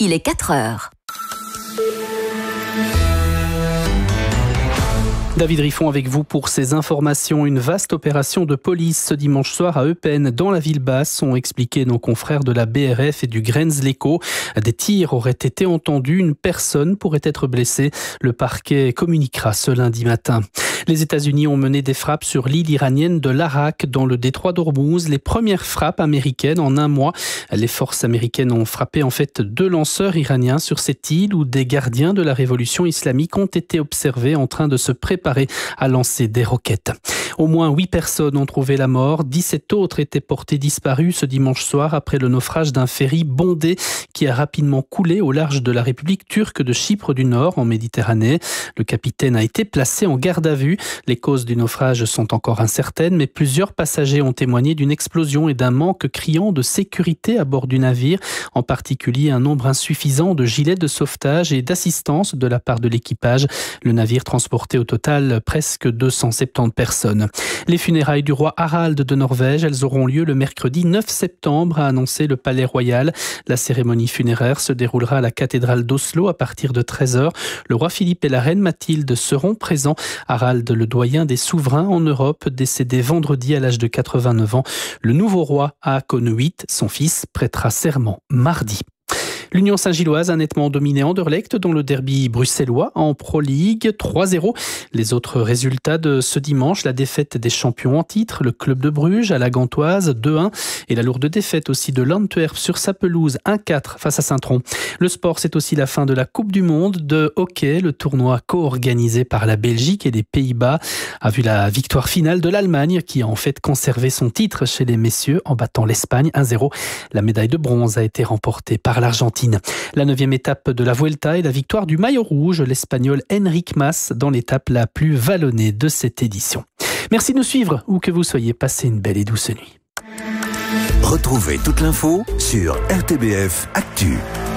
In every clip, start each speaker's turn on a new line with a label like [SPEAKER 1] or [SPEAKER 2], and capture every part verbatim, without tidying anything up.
[SPEAKER 1] il est quatre heures.
[SPEAKER 2] David Riffon avec vous pour ces informations. Une vaste opération de police ce dimanche soir à Eupen, dans la ville basse, ont expliqué nos confrères de la B R F et du Grenz-Leco. Des tirs auraient été entendus, une personne pourrait être blessée. Le parquet communiquera ce lundi matin. Les États-Unis ont mené des frappes sur l'île iranienne de l'Arak, dans le détroit d'Ormuz. Les premières frappes américaines en un mois. Les forces américaines ont frappé en fait deux lanceurs iraniens sur cette île où des gardiens de la révolution islamique ont été observés en train de se préparer à lancer des roquettes. Au moins huit personnes ont trouvé la mort. dix-sept autres étaient portées disparues ce dimanche soir après le naufrage d'un ferry bondé qui a rapidement coulé au large de la République turque de Chypre du Nord en Méditerranée. Le capitaine a été placé en garde à vue. Les causes du naufrage sont encore incertaines, mais plusieurs passagers ont témoigné d'une explosion et d'un manque criant de sécurité à bord du navire, en particulier un nombre insuffisant de gilets de sauvetage et d'assistance de la part de l'équipage. Le navire transportait au total presque deux cent soixante-dix personnes. Les funérailles du roi Harald de Norvège, elles auront lieu le mercredi neuf septembre, a annoncé le Palais Royal. La cérémonie funéraire se déroulera à la cathédrale d'Oslo à partir de treize heures. Le roi Philippe et la reine Mathilde seront présents. Harald, le doyen des souverains en Europe, décédé vendredi à l'âge de quatre-vingt-neuf ans. Le nouveau roi Haakon huit, son fils, prêtera serment mardi. L'Union Saint-Gilloise a nettement dominé Anderlecht dans le derby bruxellois en Pro League, trois zéro. Les autres résultats de ce dimanche, la défaite des champions en titre, le club de Bruges à la Gantoise, deux un, et la lourde défaite aussi de l'Antwerp sur sa pelouse, un quatre face à Saint-Tron. Le sport, c'est aussi la fin de la Coupe du Monde de hockey. Le tournoi co-organisé par la Belgique et les Pays-Bas a vu la victoire finale de l'Allemagne qui a en fait conservé son titre chez les messieurs en battant l'Espagne un zéro. La médaille de bronze a été remportée par l'Argentine. La neuvième étape de la Vuelta et la victoire du maillot rouge, l'Espagnol Enric Mas, dans l'étape la plus vallonnée de cette édition. Merci de nous suivre, où que vous soyez. Passez une belle et douce nuit.
[SPEAKER 3] Retrouvez toute l'info sur R T B F Actu.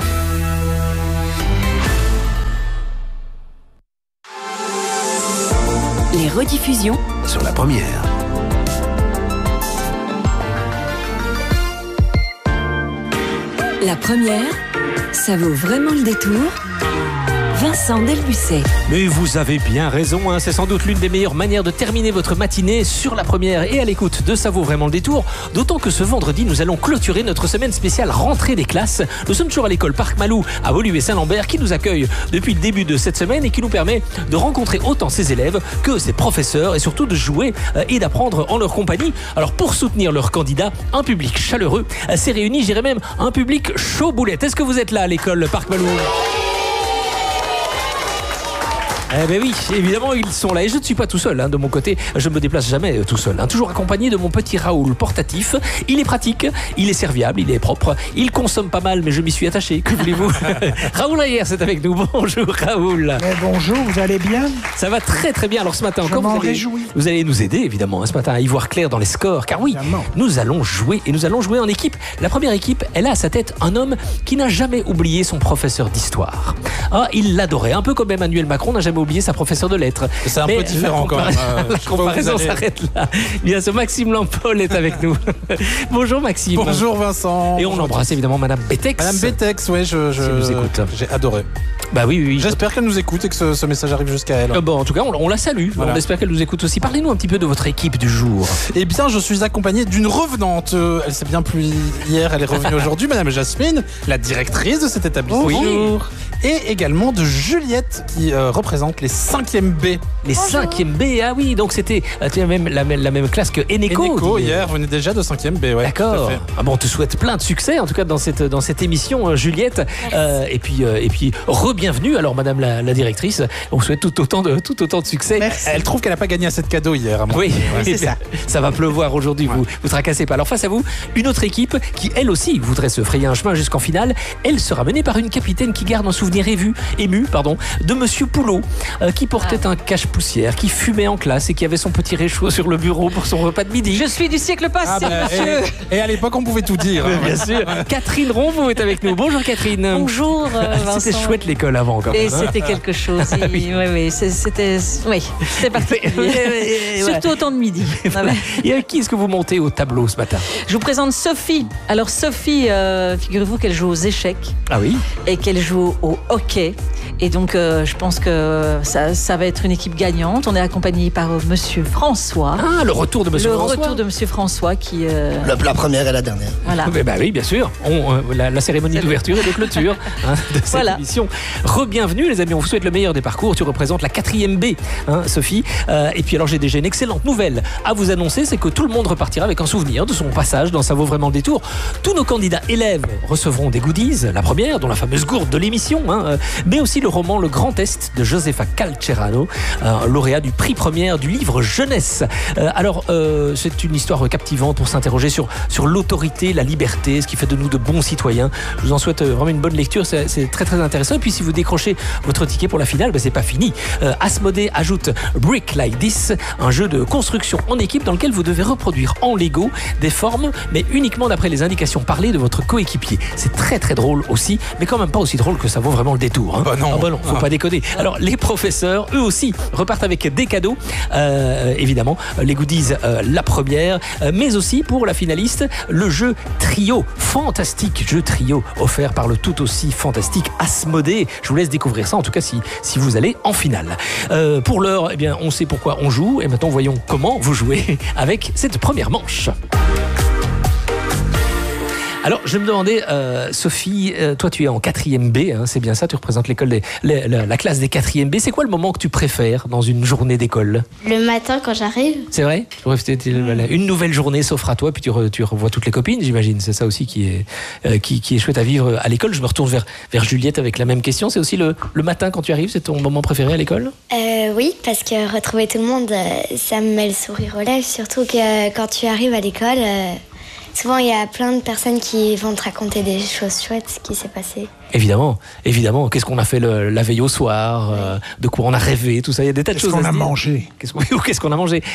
[SPEAKER 1] Les rediffusions
[SPEAKER 3] Sur la première.
[SPEAKER 1] La première, ça vaut vraiment le détour. Vincent Delbucet.
[SPEAKER 4] Mais vous avez bien raison, hein, c'est sans doute l'une des meilleures manières de terminer votre matinée sur la première et à l'écoute de Ça vaut vraiment le détour. D'autant que ce vendredi, nous allons clôturer notre semaine spéciale rentrée des classes. Nous sommes toujours à l'école Parc Malou à Woluwe-Saint-Lambert qui nous accueille depuis le début de cette semaine et qui nous permet de rencontrer autant ses élèves que ses professeurs et surtout de jouer et d'apprendre en leur compagnie. Alors pour soutenir leurs candidats, un public chaleureux s'est réuni, je dirais même un public chaud boulette. Est-ce que vous êtes là à l'école Parc Malou ? Eh bien oui, évidemment ils sont là et je ne suis pas tout seul hein, de mon côté, je ne me déplace jamais tout seul, hein, toujours accompagné de mon petit Raoul portatif. Il est pratique, il est serviable, il est propre, il consomme pas mal mais je m'y suis attaché, que voulez-vous. Raoul Ayer c'est avec nous, bonjour Raoul.
[SPEAKER 5] Mais bonjour, vous allez bien?
[SPEAKER 4] Ça va très très bien, alors ce matin
[SPEAKER 5] je
[SPEAKER 4] encore
[SPEAKER 5] m'en
[SPEAKER 4] vous allez,
[SPEAKER 5] réjouis.
[SPEAKER 4] vous allez nous aider évidemment hein, ce matin à y voir clair dans les scores, car oui, évidemment. Nous allons jouer et nous allons jouer en équipe. La première équipe, elle a à sa tête un homme qui n'a jamais oublié son professeur d'histoire. Ah, il l'adorait, un peu comme Emmanuel Macron n'a jamais oublié sa professeure de lettres.
[SPEAKER 6] C'est un
[SPEAKER 4] mais
[SPEAKER 6] peu différent quand même.
[SPEAKER 4] Euh, la comparaison s'arrête là. Bien sûr, Maxime Lampol est avec nous. Bonjour Maxime.
[SPEAKER 6] Bonjour Vincent.
[SPEAKER 4] Et on embrasse évidemment Madame Betex.
[SPEAKER 6] Madame Betex, oui, je, je,
[SPEAKER 4] si nous écoute.
[SPEAKER 6] J'ai adoré.
[SPEAKER 4] Bah oui, oui. oui.
[SPEAKER 6] J'espère qu'elle nous écoute et que ce, ce message arrive jusqu'à elle.
[SPEAKER 4] Euh, bon, en tout cas, on, on la salue. Voilà. On espère qu'elle nous écoute aussi. Parlez-nous un petit peu de votre équipe du jour.
[SPEAKER 6] Eh bien, je suis accompagné d'une revenante. Euh, elle s'est bien plu hier, elle est revenue aujourd'hui. Madame Jasmine, la directrice de cet établissement.
[SPEAKER 4] Bonjour.
[SPEAKER 6] Et également de Juliette qui euh, représente les cinquièmes B.
[SPEAKER 4] Les cinquièmes B, ah oui, donc c'était la même, la, même, la même classe que Eneco.
[SPEAKER 6] Eneco hier venait déjà de cinquième B, ouais.
[SPEAKER 4] D'accord. Ah bon, on te souhaite plein de succès en tout cas dans cette, dans cette émission, Juliette. Euh, et puis, euh, et puis re-bienvenue alors Madame la, la directrice. On souhaite tout autant de, tout autant de succès.
[SPEAKER 6] Merci. Elle trouve qu'elle n'a pas gagné assez de cadeaux hier. À moi.
[SPEAKER 4] Oui,
[SPEAKER 6] ouais,
[SPEAKER 4] c'est ça. Ça va pleuvoir aujourd'hui, ouais. vous vous tracassez pas. Alors face à vous, une autre équipe qui elle aussi voudrait se frayer un chemin jusqu'en finale. Elle sera menée par une capitaine qui garde un souvenir ému, ému pardon, de Monsieur Poulot. euh, qui portait ah. un cache-poussière, qui fumait en classe et qui avait son petit réchaud sur le bureau pour son repas de midi.
[SPEAKER 5] Je suis du siècle passé, ah bah, monsieur.
[SPEAKER 6] Et, et à l'époque, on pouvait tout dire.
[SPEAKER 4] Hein. Bien sûr. Catherine Ronvaux est avec nous. Bonjour Catherine.
[SPEAKER 5] Bonjour Vincent.
[SPEAKER 4] C'était chouette l'école avant quand même.
[SPEAKER 5] Et c'était quelque chose. Et, oui, oui, oui c'était, oui, c'était particulier. Surtout au temps de midi.
[SPEAKER 4] Et avec qui est-ce que vous montez au tableau ce matin?
[SPEAKER 5] Je vous présente Sophie. Alors Sophie, euh, figurez-vous qu'elle joue aux échecs.
[SPEAKER 4] Ah oui.
[SPEAKER 5] Et qu'elle joue au hockey. Et donc, euh, je pense que ça, ça va être une équipe gagnante. On est accompagné par euh, Monsieur François.
[SPEAKER 4] Ah, le retour de Monsieur
[SPEAKER 5] le
[SPEAKER 4] François.
[SPEAKER 5] Le retour de Monsieur François qui... Euh...
[SPEAKER 7] La, la première et la dernière.
[SPEAKER 5] Voilà.
[SPEAKER 4] Eh ben oui, bien sûr. On, euh, la, la cérémonie d'ouverture et de clôture hein, de cette voilà. émission. Re-bienvenue les amis, on vous souhaite le meilleur des parcours. Tu représentes la quatrième B, hein, Sophie. Euh, et puis alors, j'ai déjà une excellente nouvelle à vous annoncer, c'est que tout le monde repartira avec un souvenir de son passage dans Ça vaut vraiment le détour. Tous nos candidats élèves recevront des goodies. La première, dont la fameuse gourde de l'émission, hein, mais aussi le roman Le Grand Est de Josefa Calcerano, euh, lauréat du prix première du livre jeunesse. Euh, alors, euh, c'est une histoire captivante pour s'interroger sur, sur l'autorité, la liberté, ce qui fait de nous de bons citoyens. Je vous en souhaite vraiment une bonne lecture, c'est, c'est très très intéressant. Et puis si vous décrochez votre ticket pour la finale, ben, c'est pas fini. Euh, Asmodée ajoute Brick Like This, un jeu de construction en équipe dans lequel vous devez reproduire en Lego des formes, mais uniquement d'après les indications parlées de votre coéquipier. C'est très très drôle aussi, mais quand même pas aussi drôle que ça vaut vraiment le détour. Hein.
[SPEAKER 6] Bah non,
[SPEAKER 4] ah bah non, faut ah. pas déconner. Alors les professeurs, eux aussi, repartent avec des cadeaux. Euh, évidemment, les goodies, euh, la première, euh, mais aussi pour la finaliste, le jeu Trio, fantastique jeu Trio offert par le tout aussi fantastique Asmodée. Je vous laisse découvrir ça, en tout cas si, si vous allez en finale. Euh, pour l'heure, eh bien, on sait pourquoi on joue, et maintenant voyons comment vous jouez avec cette première manche. Alors, je me demandais, euh, Sophie, euh, toi tu es en quatrième B, hein, c'est bien ça, tu représentes l'école des, les, la, la classe des quatrième B. C'est quoi le moment que tu préfères dans une journée d'école?
[SPEAKER 8] Le matin quand j'arrive.
[SPEAKER 4] C'est vrai? Une nouvelle journée s'offre à toi, puis tu, re, tu revois toutes les copines, j'imagine. C'est ça aussi qui est, euh, qui, qui est chouette à vivre à l'école. Je me retourne vers, vers Juliette avec la même question. C'est aussi le, le matin quand tu arrives, c'est ton moment préféré à l'école?
[SPEAKER 8] euh, Oui, parce que retrouver tout le monde, ça me met le sourire aux lèvres. Surtout que quand tu arrives à l'école... Euh... Souvent, il y a plein de personnes qui vont te raconter des choses chouettes qui s'est passé.
[SPEAKER 4] Évidemment, évidemment. Qu'est-ce qu'on a fait le, la veille au soir, euh, de quoi on a rêvé, tout ça. Il y a des tas de
[SPEAKER 6] qu'est-ce
[SPEAKER 4] choses
[SPEAKER 6] qu'on
[SPEAKER 4] à
[SPEAKER 6] a
[SPEAKER 4] se dire.
[SPEAKER 6] mangé
[SPEAKER 4] Qu'est-ce qu'on, ou qu'est-ce qu'on a mangé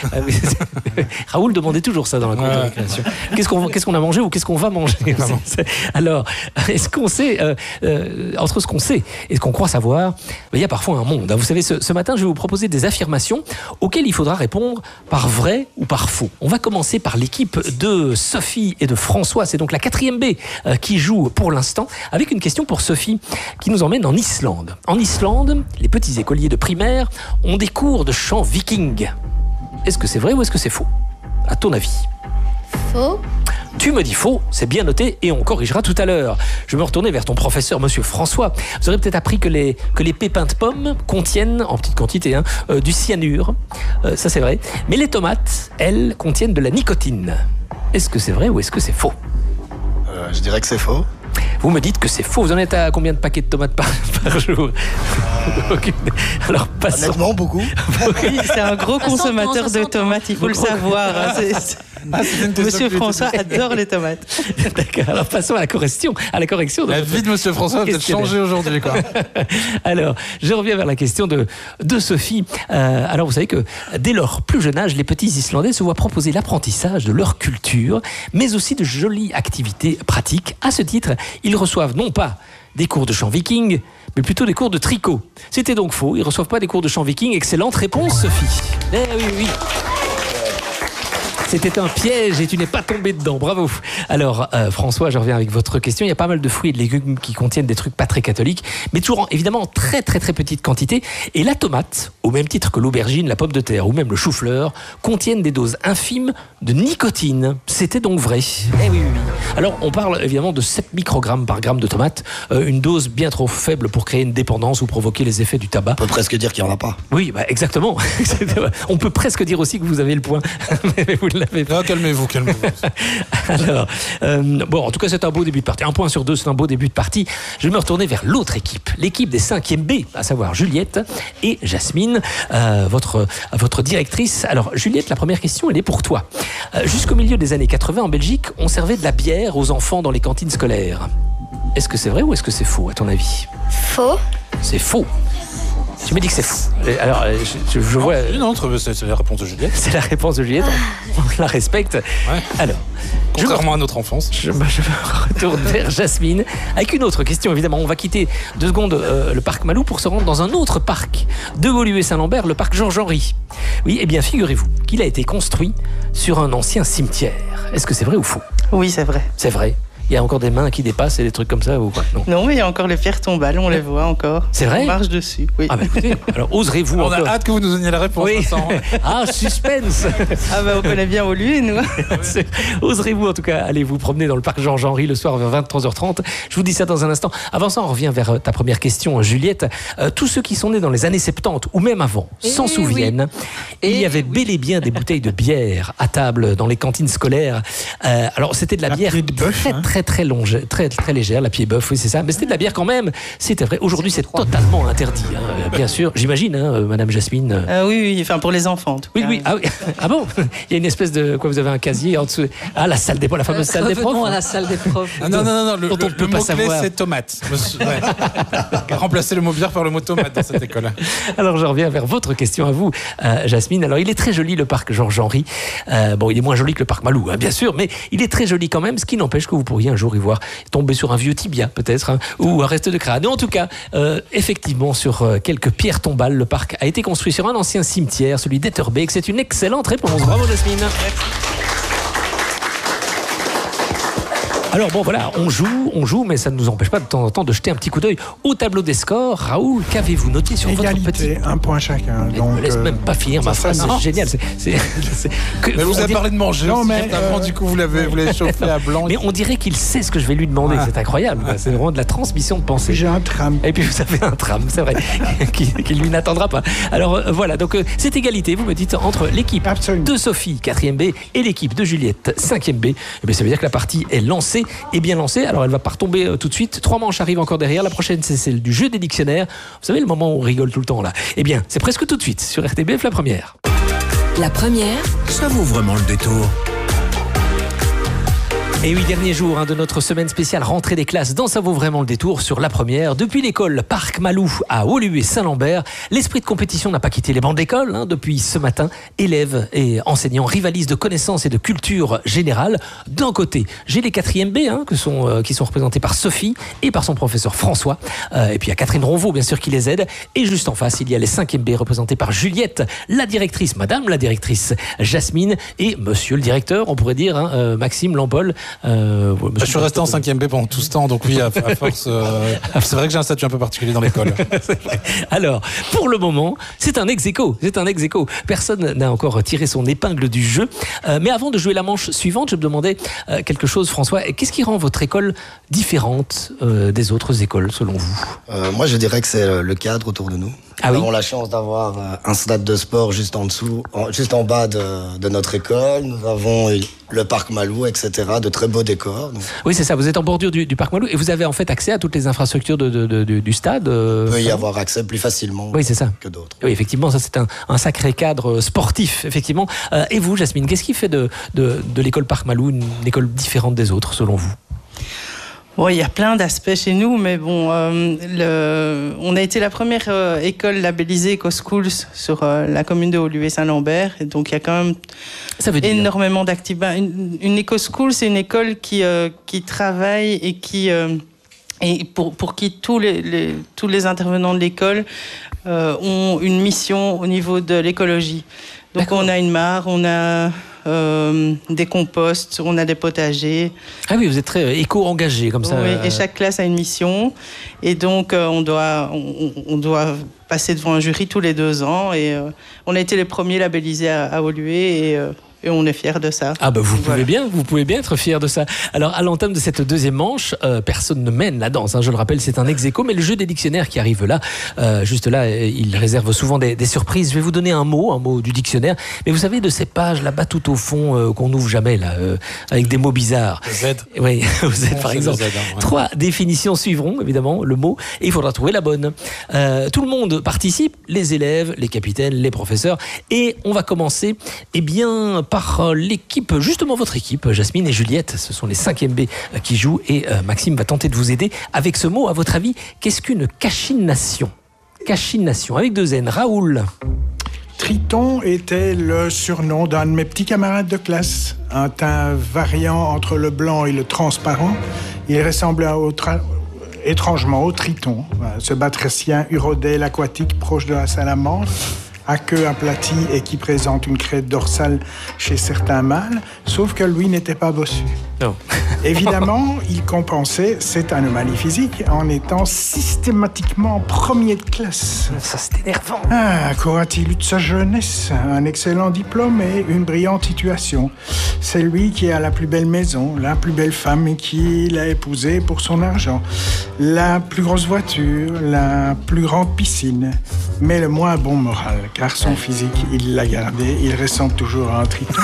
[SPEAKER 4] Raoul demandait toujours ça dans la cour de récréation. Qu'est-ce qu'on, qu'est-ce qu'on a mangé ou qu'est-ce qu'on va manger? Alors, est-ce qu'on sait, euh, euh, entre ce qu'on sait et ce qu'on croit savoir, ben, il y a parfois un monde. Hein. Vous savez, ce, ce matin, je vais vous proposer des affirmations auxquelles il faudra répondre par vrai ou par faux. On va commencer par l'équipe de Sophie et de François. C'est donc la quatrième B euh, qui joue pour l'instant, avec une question pour Sophie qui nous emmène en Islande. En Islande, les petits écoliers de primaire ont des cours de chant viking. Est-ce que c'est vrai ou est-ce que c'est faux, à ton avis?
[SPEAKER 8] Faux.
[SPEAKER 4] Tu me dis faux, c'est bien noté et on corrigera tout à l'heure. Je vais me retourner vers ton professeur, monsieur François. Vous aurez peut-être appris que les, que les pépins de pommes contiennent, en petite quantité, hein, euh, du cyanure. Euh, ça c'est vrai. Mais les tomates, elles, contiennent de la nicotine. Est-ce que c'est vrai ou est-ce que c'est faux?
[SPEAKER 7] euh, Je dirais que c'est faux.
[SPEAKER 4] Vous me dites que c'est faux. Vous en êtes à combien de paquets de tomates par, par jour? Okay. Alors, passons.
[SPEAKER 7] Honnêtement, beaucoup.
[SPEAKER 5] Oui, c'est un gros consommateur de tomates, il faut le savoir. Hein. C'est, c'est... Ah, Monsieur François adore les tomates.
[SPEAKER 4] D'accord. Alors passons à la correction. À la correction.
[SPEAKER 6] La vie de Monsieur François a peut-être changé aujourd'hui, quoi.
[SPEAKER 4] Alors, je reviens vers la question de, de Sophie. Euh, alors, vous savez que dès leur plus jeune âge, les petits Islandais se voient proposer l'apprentissage de leur culture, mais aussi de jolies activités pratiques. À ce titre, ils reçoivent non pas des cours de chant viking, mais plutôt des cours de tricot. C'était donc faux. Ils ne reçoivent pas des cours de chant viking. Excellente réponse, Sophie. Eh oui, oui. C'était un piège et tu n'es pas tombé dedans. Bravo. Alors, euh, François, je reviens avec votre question. Il y a pas mal de fruits et de légumes qui contiennent des trucs pas très catholiques, mais toujours en, évidemment en très très très petite quantité. Et la tomate, au même titre que l'aubergine, la pomme de terre ou même le chou-fleur, contiennent des doses infimes de nicotine. C'était donc vrai. Eh oui, oui, oui. Alors, on parle évidemment de sept microgrammes par gramme de tomate, euh, une dose bien trop faible pour créer une dépendance ou provoquer les effets du tabac.
[SPEAKER 7] On peut presque dire qu'il n'y en a pas.
[SPEAKER 4] Oui, bah, exactement. On peut presque dire aussi que vous avez le point. Mais vous
[SPEAKER 6] Ah, calmez-vous, calmez-vous.
[SPEAKER 4] Alors, euh, bon, en tout cas, c'est un beau début de partie. Un point sur deux, c'est un beau début de partie. Je vais me retourner vers l'autre équipe, l'équipe des cinquième B, à savoir Juliette et Jasmine, euh, votre, votre directrice. Alors, Juliette, la première question, elle est pour toi. Euh, jusqu'au milieu des années quatre-vingts, en Belgique, on servait de la bière aux enfants dans les cantines scolaires. Est-ce que c'est vrai ou est-ce que c'est faux, à ton avis?
[SPEAKER 8] Faux.
[SPEAKER 4] C'est faux. Tu me dis que c'est fou. Alors, je, je, je
[SPEAKER 6] non,
[SPEAKER 4] vois.
[SPEAKER 6] Non, c'est, c'est la réponse de Juliette.
[SPEAKER 4] C'est la réponse de Juliette. On, on la respecte. Ouais. Alors,
[SPEAKER 6] contrairement je, à notre enfance.
[SPEAKER 4] Je, je me retourne vers Jasmine avec une autre question. Évidemment, on va quitter deux secondes euh, le parc Malou pour se rendre dans un autre parc de Woluwe-Saint-Lambert, le parc Georges-Henri. Oui, eh bien, figurez-vous qu'il a été construit sur un ancien cimetière. Est-ce que c'est vrai ou faux?
[SPEAKER 9] Oui, c'est vrai.
[SPEAKER 4] C'est vrai. Il y a encore des mains qui dépassent et des trucs comme ça ou quoi? Non,
[SPEAKER 9] non, mais il y a encore les pierres tombales, on les voit encore.
[SPEAKER 4] C'est vrai?
[SPEAKER 9] On marche dessus, oui.
[SPEAKER 4] Ah bah écoutez, alors oserez-vous
[SPEAKER 6] on
[SPEAKER 4] encore?
[SPEAKER 6] On a hâte que vous nous donniez la réponse.
[SPEAKER 4] Oui. Ah, suspense.
[SPEAKER 9] Ah bah on connaît bien Woluwe, nous.
[SPEAKER 4] Oserez-vous en tout cas aller vous promener dans le parc Georges-Henri le soir vers vingt-trois heures trente? Je vous dis ça dans un instant. Avant ça, on revient vers ta première question, Juliette. Euh, tous ceux qui sont nés dans les années soixante-dix ou même avant et s'en souviennent. Oui. Il y avait bel et bien des bouteilles de bière à table dans les cantines scolaires. Euh, alors c'était de la, la bière de bœuf, très, hein. très très longe, très très légère, la pied-bœuf, oui c'est ça. Mais c'était de la bière quand même. C'était vrai. Aujourd'hui c'est totalement interdit, hein, bien sûr. J'imagine, hein, Madame Jasmine.
[SPEAKER 9] Euh, oui, oui, enfin pour les enfants. En tout
[SPEAKER 4] oui,
[SPEAKER 9] cas.
[SPEAKER 4] oui. Ah, oui. Ah bon? Il y a une espèce de quoi? Vous avez un casier en dessous. Ah, la salle des profs, la fameuse salle des profs.
[SPEAKER 5] Non, à la salle des profs.
[SPEAKER 6] Ah, non, non, non, non. Le,
[SPEAKER 4] dont on
[SPEAKER 6] le,
[SPEAKER 4] peut
[SPEAKER 6] le
[SPEAKER 4] pas
[SPEAKER 6] mot clé
[SPEAKER 4] savoir.
[SPEAKER 6] C'est tomate. Monsieur, ouais. Remplacer le mot bière par le mot tomate dans cette école.
[SPEAKER 4] Alors je reviens vers votre question à vous, euh, Jasmine. Alors il est très joli le parc Georges-Henri. Euh, bon, il est moins joli que le parc Malou, hein, bien sûr, mais il est très joli quand même. Ce qui n'empêche que vous pourriez un jour y voir tomber sur un vieux tibia peut-être, hein, ou un reste de crâne. Et en tout cas, euh, effectivement, sur euh, quelques pierres tombales, le parc a été construit sur un ancien cimetière, celui d'Etterbeek. C'est une excellente réponse. Bravo Jasmine. Alors bon voilà, on joue, on joue, mais ça ne nous empêche pas de temps en temps de jeter un petit coup d'œil au tableau des scores. Raoul, qu'avez-vous noté sur
[SPEAKER 10] Égalité,
[SPEAKER 4] votre petit...
[SPEAKER 10] un point chacun.
[SPEAKER 4] Mais
[SPEAKER 10] donc,
[SPEAKER 4] ne me laisse
[SPEAKER 10] euh,
[SPEAKER 4] même pas finir ma phrase, c'est génial. C'est, c'est, c'est, que,
[SPEAKER 6] mais vous avez
[SPEAKER 4] dirait...
[SPEAKER 6] parlé de manger, non, mais euh... du coup vous l'avez, vous l'avez chauffé à blanc.
[SPEAKER 4] Mais on dirait qu'il sait ce que je vais lui demander, ah. C'est incroyable. C'est vraiment de la transmission de pensée.
[SPEAKER 10] J'ai un tram.
[SPEAKER 4] Et puis vous avez un tram, c'est vrai, qui, qui lui n'attendra pas. Alors euh, voilà, donc euh, cette égalité, vous me dites, entre l'équipe Absolument. de Sophie, quatrième B, et l'équipe de Juliette, cinquième B. Eh bien, ça veut dire que la partie est lancée, et bien lancée. Alors elle va pas retomber euh, tout de suite. Trois manches arrivent encore derrière. La prochaine, c'est celle du jeu des dictionnaires. Vous savez, le moment où on rigole tout le temps là. Eh bien, c'est presque tout de suite sur R T B F, la première.
[SPEAKER 1] La première,
[SPEAKER 3] ça vaut vraiment le détour.
[SPEAKER 4] Et oui, dernier jour hein, de notre semaine spéciale rentrée des classes dans Ça vaut vraiment le détour sur la première. Depuis l'école Parc Malou à Woluwe-Saint-Lambert, l'esprit de compétition n'a pas quitté les bancs de l'école. Hein, depuis ce matin, élèves et enseignants rivalisent de connaissances et de culture générale. D'un côté, j'ai les quatrième B hein, que sont, euh, qui sont représentés par Sophie et par son professeur François. Euh, et puis il y a Catherine Ronvaux, bien sûr, qui les aide. Et juste en face, il y a les cinquième B représentés par Juliette, la directrice, madame la directrice Jasmine et monsieur le directeur, on pourrait dire, hein, euh, Maxime Lampol. Euh, ouais,
[SPEAKER 6] je suis resté en cinquième B pendant tout ce temps, donc oui, à, à force, euh, c'est vrai que j'ai un statut un peu particulier dans l'école.
[SPEAKER 4] Alors, pour le moment, c'est un ex-aequo, c'est un ex-aequo. Personne n'a encore tiré son épingle du jeu. Euh, mais avant de jouer la manche suivante, je me demandais euh, quelque chose, François. Qu'est-ce qui rend votre école différente euh, des autres écoles, selon vous?
[SPEAKER 7] euh, Moi, je dirais que c'est le cadre autour de nous.
[SPEAKER 4] Ah
[SPEAKER 7] nous
[SPEAKER 4] oui
[SPEAKER 7] avons la chance d'avoir un stade de sport juste en dessous, en, juste en bas de, de notre école. Nous avons le parc Malou, et cetera, de très beaux décors. Donc.
[SPEAKER 4] Oui, c'est ça. Vous êtes en bordure du, du parc Malou et vous avez en fait accès à toutes les infrastructures de, de, de, de, du stade. Euh,
[SPEAKER 7] On peut y avoir accès plus facilement
[SPEAKER 4] oui, c'est ça.
[SPEAKER 7] que d'autres.
[SPEAKER 4] Oui, effectivement, ça c'est un, un sacré cadre sportif, effectivement. Euh, et vous, Jasmine, qu'est-ce qui fait de, de, de l'école Parc Malou une école différente des autres, selon vous?
[SPEAKER 9] Bon, il y a plein d'aspects chez nous, mais bon, euh, le... on a été la première euh, école labellisée EcoSchools sur euh, la commune de Woluwe-Saint-Lambert, et donc il y a quand même
[SPEAKER 4] Ça veut dire...
[SPEAKER 9] énormément d'activités. Une, une EcoSchool, c'est une école qui euh, qui travaille et qui euh, et pour pour qui tous les, les tous les intervenants de l'école euh, ont une mission au niveau de l'écologie. Donc D'accord. on a une mare, on a Euh, des composts, on a des potagers.
[SPEAKER 4] Ah oui, vous êtes très éco-engagé comme ça.
[SPEAKER 9] Oui, et chaque classe a une mission. Et donc, euh, on, doit, on, on doit passer devant un jury tous les deux ans. Et euh, on a été les premiers labellisés à, à Woluwe et... Euh, Et on est fiers de ça.
[SPEAKER 4] Ah bah vous
[SPEAKER 9] voilà.
[SPEAKER 4] pouvez bien, vous pouvez bien être fiers de ça. Alors à l'entame de cette deuxième manche, euh, personne ne mène la danse. Hein, je le rappelle, c'est un ex-aequo, mais le jeu des dictionnaires qui arrive là, euh, juste là, il réserve souvent des, des surprises. Je vais vous donner un mot, un mot du dictionnaire. Mais vous savez, de ces pages là-bas tout au fond euh, qu'on n'ouvre jamais là, euh, avec des mots bizarres.
[SPEAKER 6] Z.
[SPEAKER 4] Oui, Z par exemple.
[SPEAKER 6] Z, hein, ouais.
[SPEAKER 4] Trois définitions suivront évidemment le mot et il faudra trouver la bonne. Euh, tout le monde participe, les élèves, les capitaines, les professeurs, et on va commencer, eh bien. par l'équipe, justement votre équipe, Jasmine et Juliette, ce sont les cinquième B qui jouent et euh, Maxime va tenter de vous aider avec ce mot. À votre avis, qu'est-ce qu'une cachination ? Cachination, avec deux N. Raoul.
[SPEAKER 10] Triton était le surnom d'un de mes petits camarades de classe. Un teint variant entre le blanc et le transparent. Il ressemblait au tra- étrangement au triton. Ce batracien urodèle aquatique proche de la salamandre, à queue aplatie et qui présente une crête dorsale chez certains mâles, sauf que lui n'était pas bossu.
[SPEAKER 4] Non.
[SPEAKER 10] Évidemment, il compensait cette anomalie physique en étant systématiquement premier de classe.
[SPEAKER 4] Ça, c'est énervant.
[SPEAKER 10] Ah, qu'aura-t-il eu de sa jeunesse? Un excellent diplôme et une brillante situation. C'est lui qui a la plus belle maison, la plus belle femme et qui l'a épousée pour son argent. La plus grosse voiture, la plus grande piscine. Mais le moins bon moral, car son physique, il l'a gardé. Il ressemble toujours à un triton.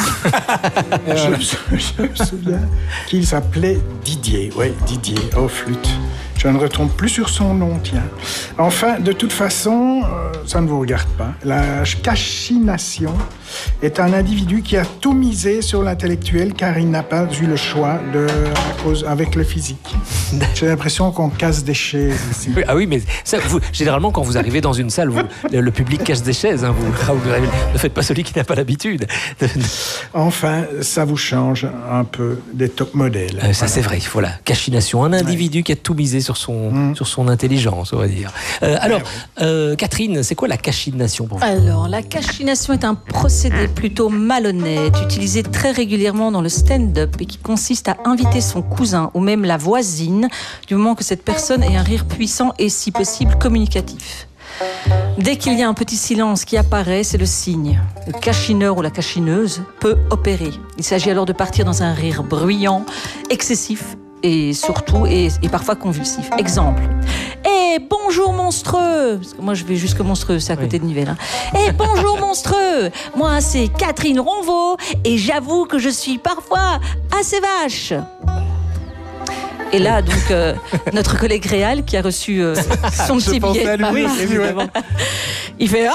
[SPEAKER 10] je, me sou- je me souviens qu'il s'appelait Didier. Oui, Didier, oh flûte. Je ne retombe plus sur son nom, tiens. Enfin, de toute façon, euh, ça ne vous regarde pas. La cachination est un individu qui a tout misé sur l'intellectuel car il n'a pas eu le choix de, à cause, avec le physique. J'ai l'impression qu'on casse des chaises ici.
[SPEAKER 4] Oui, ah oui, mais ça, vous, généralement, quand vous arrivez dans une salle, vous, le, le public casse des chaises. Hein, vous, vous arrivez, ne faites pas celui qui n'a pas l'habitude.
[SPEAKER 10] Enfin, ça vous change un peu des top modèles.
[SPEAKER 4] Euh, ça, voilà. C'est vrai. Voilà. Cachination, un individu ouais. qui a tout misé sur son, mmh. sur son intelligence, on va dire. Euh, alors, euh, Catherine, c'est quoi la cachination pour vous?
[SPEAKER 5] Alors, la cachination est un procédé plutôt malhonnête, utilisé très régulièrement dans le stand-up et qui consiste à inviter son cousin ou même la voisine du moment que cette personne ait un rire puissant et, si possible, communicatif. Dès qu'il y a un petit silence qui apparaît, c'est le signe. Le cachineur ou la cachineuse peut opérer. Il s'agit alors de partir dans un rire bruyant, excessif et surtout, et, et parfois convulsif. Exemple. Eh, bonjour monstreux! Parce que moi, je vais jusque monstreux, c'est à côté oui. de Nivelles. Hein. Eh, bonjour monstreux! Moi, c'est Catherine Ronvaux et j'avoue que je suis parfois assez vache. Et là, donc, euh, notre collègue Réal, qui a reçu euh, son petit billet, à lui, oui, évidemment, il fait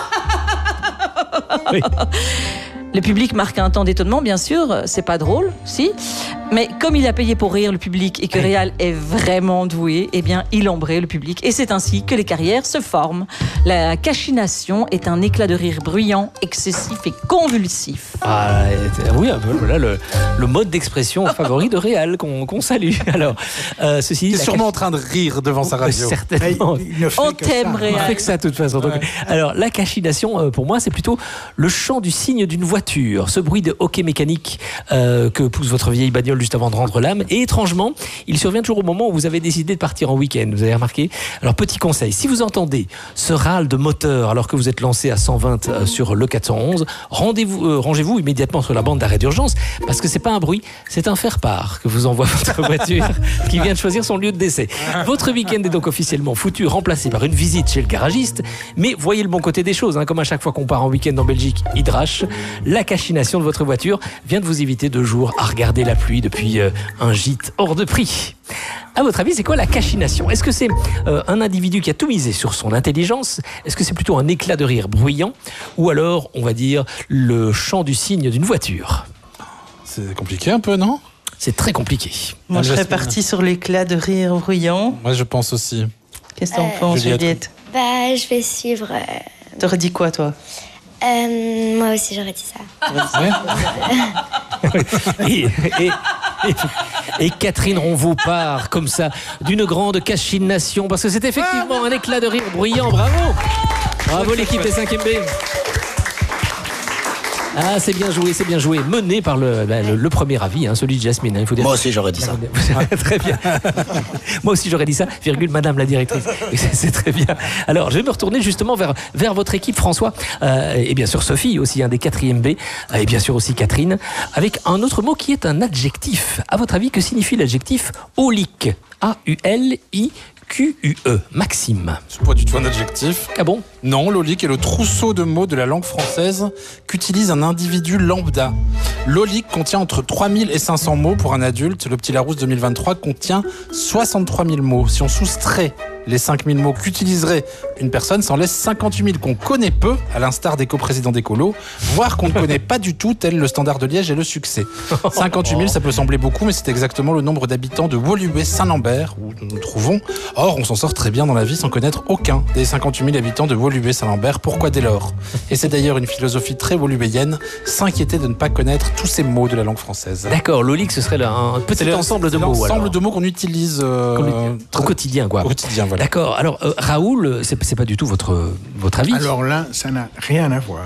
[SPEAKER 5] ah oui. Le public marque un temps d'étonnement, bien sûr, c'est pas drôle, si. Mais comme il a payé pour rire le public et que Réal est vraiment doué, eh bien, il embraye le public. Et c'est ainsi que les carrières se forment. La cachination est un éclat de rire bruyant, excessif et convulsif.
[SPEAKER 4] Ah, oui, voilà le, le mode d'expression favori de Réal qu'on, qu'on salue. Alors, euh, ceci
[SPEAKER 6] il est sûrement
[SPEAKER 4] cache...
[SPEAKER 6] en train de rire devant sa radio.
[SPEAKER 4] Certainement.
[SPEAKER 5] On t'aime, Réal.
[SPEAKER 4] On fait que ça, de toute façon. Donc, ouais. Alors, la cachination, pour moi, c'est plutôt le chant du cygne d'une voiture. Ce bruit de hockey mécanique euh, que pousse votre vieille bagnole juste avant de rendre l'âme. Et étrangement, il survient toujours au moment où vous avez décidé de partir en week-end. Vous avez remarqué? Alors, petit conseil, si vous entendez ce râle de moteur alors que vous êtes lancé à cent vingt euh, sur le quatre cent onze, rendez-vous, euh, rangez-vous immédiatement sur la bande d'arrêt d'urgence parce que c'est pas un bruit, c'est un faire-part que vous envoie votre voiture qui vient de choisir son lieu de décès. Votre week-end est donc officiellement foutu, remplacé par une visite chez le garagiste. Mais voyez le bon côté des choses, hein, comme à chaque fois qu'on part en week-end en Belgique, Hydrache, la cachination de votre voiture vient de vous éviter deux jours à regarder la pluie depuis euh, un gîte hors de prix. À votre avis, c'est quoi la cachination? Est-ce que c'est euh, un individu qui a tout misé sur son intelligence? Est-ce que c'est plutôt un éclat de rire bruyant? Ou alors, on va dire, le chant du cygne d'une voiture?
[SPEAKER 6] C'est compliqué un peu, non?
[SPEAKER 4] C'est très compliqué.
[SPEAKER 9] Moi, je serais partie sur l'éclat de rire bruyant.
[SPEAKER 6] Moi, je pense aussi.
[SPEAKER 9] Qu'est-ce que t'en
[SPEAKER 8] euh,
[SPEAKER 9] penses, Juliette?
[SPEAKER 8] Bah, je vais suivre... Euh...
[SPEAKER 9] T'aurais dit quoi, toi?
[SPEAKER 8] Euh, moi aussi, j'aurais dit ça.
[SPEAKER 4] et, et, et, et Catherine Ronvaux part comme ça d'une grande cachination parce que c'est effectivement un éclat de rire bruyant. Bravo, bravo l'équipe des cinquième B. Ah, c'est bien joué, c'est bien joué. Mené par le, bah, le, le premier avis, hein, celui de Jasmine. Hein, il faut dire.
[SPEAKER 7] Moi aussi, j'aurais dit ça.
[SPEAKER 4] Très bien. Moi aussi, j'aurais dit ça, virgule, madame la directrice. C'est, c'est très bien. Alors, je vais me retourner justement vers, vers votre équipe, François, euh, et bien sûr Sophie, aussi un des quatrième B, euh, et bien sûr aussi Catherine, avec un autre mot qui est un adjectif. À votre avis, que signifie l'adjectif aulique? A U L I Q U E. Maxime.
[SPEAKER 6] C'est pas du tout un adjectif.
[SPEAKER 4] Ah bon?
[SPEAKER 6] Non, l'aulique est le trousseau de mots de la langue française qu'utilise un individu lambda. L'aulique contient entre trois mille et cinq cents mots pour un adulte. Le Petit Larousse deux mille vingt-trois contient soixante-trois mille mots. Si on soustrait Les cinq mille mots qu'utiliserait une personne s'en laissent cinquante-huit mille qu'on connaît peu, à l'instar des coprésidents d'écolo, voire qu'on ne connaît pas du tout, tel le Standard de Liège et le Succès. cinquante-huit mille, ça peut sembler beaucoup, mais c'est exactement le nombre d'habitants de Woluwe-Saint-Lambert, où nous nous trouvons. Or, on s'en sort très bien dans la vie sans connaître aucun des cinquante-huit mille habitants de Woluwe-Saint-Lambert. Pourquoi dès lors? Et c'est d'ailleurs une philosophie très woluwéienne, s'inquiéter de ne pas connaître tous ces mots de la langue française.
[SPEAKER 4] D'accord, l'O L I C, ce serait un petit
[SPEAKER 6] le,
[SPEAKER 4] ensemble de mots.
[SPEAKER 6] L'ensemble de mots qu'on utilise euh,
[SPEAKER 4] Comme, au quotidien, quoi.
[SPEAKER 6] Au quotidien, voilà.
[SPEAKER 4] D'accord. Alors, euh, Raoul, c'est, c'est pas du tout votre, votre avis?
[SPEAKER 10] Alors là, ça n'a rien à voir.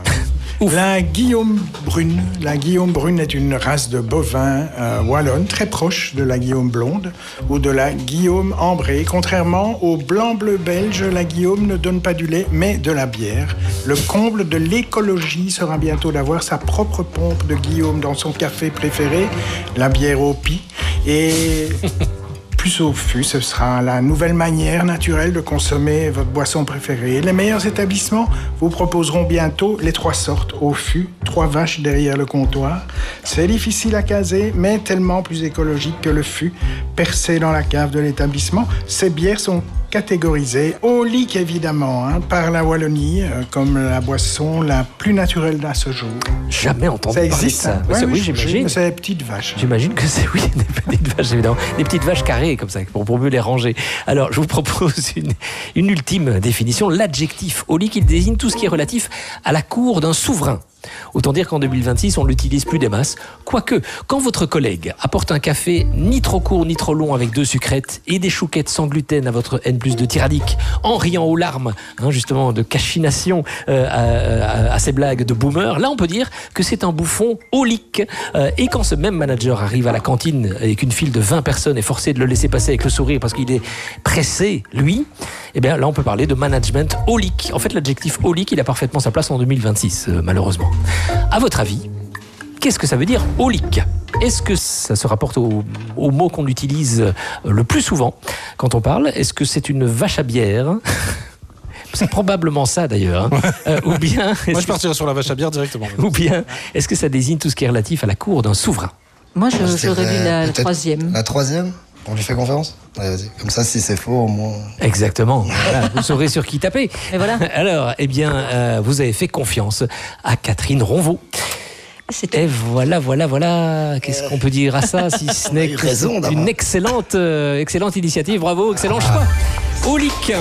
[SPEAKER 10] La Guillaume Brune. La Guillaume Brune est une race de bovins euh, wallonne très proche de la Guillaume blonde ou de la Guillaume ambrée. Contrairement au blanc-bleu belge, la Guillaume ne donne pas du lait, mais de la bière. Le comble de l'écologie sera bientôt d'avoir sa propre pompe de Guillaume dans son café préféré, la bière au pis. Et... plus au fût, ce sera la nouvelle manière naturelle de consommer votre boisson préférée. Les meilleurs établissements vous proposeront bientôt les trois sortes au fût, trois vaches derrière le comptoir. C'est difficile à caser, mais tellement plus écologique que le fût percé dans la cave de l'établissement. Ces bières sont catégorisées au L I C évidemment, hein, par la Wallonie, euh, comme la boisson la plus naturelle à ce jour.
[SPEAKER 4] Jamais entendu
[SPEAKER 10] ça
[SPEAKER 4] parler
[SPEAKER 10] existe,
[SPEAKER 4] de ça.
[SPEAKER 10] hein.
[SPEAKER 4] Mais
[SPEAKER 10] Ouais,
[SPEAKER 4] c'est,
[SPEAKER 10] oui,
[SPEAKER 4] oui, j'imagine.
[SPEAKER 10] C'est les petites vaches.
[SPEAKER 4] J'imagine que c'est, oui, des petites vaches, évidemment. Des petites vaches carrées, comme ça, pour, pour mieux les ranger. Alors, je vous propose une, une ultime définition. L'adjectif au L I C, il désigne tout ce qui est relatif à la cour d'un souverain. Autant dire qu'en deux mille vingt-six, on ne l'utilise plus des masses. Quoique, quand votre collègue apporte un café ni trop court ni trop long avec deux sucrètes et des chouquettes sans gluten à votre N plus deux tyrannique, en riant aux larmes, hein, justement, de cachination euh, à, à, à ces blagues de boomer, là on peut dire que c'est un bouffon au L I C. Euh, et quand ce même manager arrive à la cantine et qu'une file de vingt personnes est forcée de le laisser passer avec le sourire parce qu'il est pressé, lui, eh bien là on peut parler de management au L I C. En fait, l'adjectif au L I C, il a parfaitement sa place en deux mille vingt-six, euh, malheureusement. À votre avis, qu'est-ce que ça veut dire au L I C? Est-ce que ça se rapporte au, au mot qu'on utilise le plus souvent quand on parle? Est-ce que c'est une vache à bière? C'est probablement ça d'ailleurs. Hein. Euh, ou bien,
[SPEAKER 6] moi je partirais sur la vache à bière directement.
[SPEAKER 4] Ou bien, est-ce que ça désigne tout ce qui est relatif à la cour d'un souverain?
[SPEAKER 5] Moi je, je j'aurais vu la, la troisième.
[SPEAKER 7] La troisième? On lui fait confiance? Allez, vas-y. Comme ça, si c'est faux, au moins...
[SPEAKER 4] Exactement. Voilà, vous saurez sur qui taper.
[SPEAKER 5] Et voilà.
[SPEAKER 4] Alors, eh bien, euh, vous avez fait confiance à Catherine Ronvaux. Et voilà, voilà, voilà. Qu'est-ce qu'on peut dire à ça, si ce n'est que
[SPEAKER 7] raison,
[SPEAKER 4] c'est une excellente, euh, excellente initiative. Bravo, excellent choix. Au L I C.